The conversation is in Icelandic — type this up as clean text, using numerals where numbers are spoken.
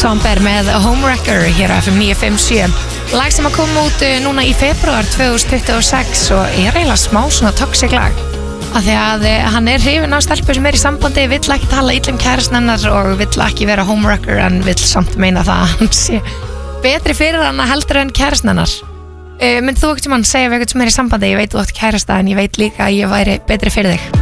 Somber með Homewrecker hér á FM 957. Lag sem að koma út núna í februar 2026 og er eiginlega smá svona toxic lag. Af því að hann er hrifinn á stelpu sem er í sambandi, vill ekki tala illa kærastan hennar og vill ekki vera homewrecker en vill samt meina það að hann sé betri fyrir hann heldur en kærastan hennar. Myndið þú ekkert sem hann segja við eitthvað sem er í sambandi, ég veit þú átt kærasta en ég veit líka að ég væri betri fyrir þig?